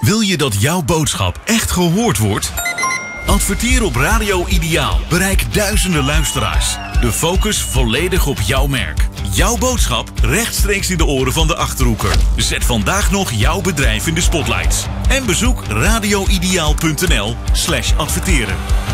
Wil je dat jouw boodschap echt gehoord wordt? Adverteer op Radio Ideaal. Bereik duizenden luisteraars. De focus volledig op jouw merk. Jouw boodschap rechtstreeks in de oren van de Achterhoeker. Zet vandaag nog jouw bedrijf in de spotlights. En bezoek radioideaal.nl/adverteren.